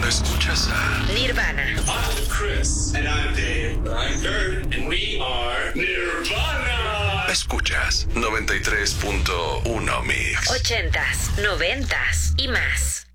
cuando escuchas a Nirvana. I'm Chris. And I'm Dave. I'm Kurt. And we are Nirvana. Escuchas 93.1 Mix. 80s, 90s y más.